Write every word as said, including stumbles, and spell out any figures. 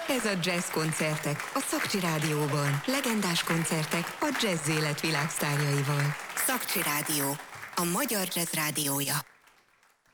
Ez a Jazz Koncertek a Szakcsi Rádióban. Legendás koncertek a jazz élet világsztárjaival. Szakcsi Rádió, a magyar jazz rádiója.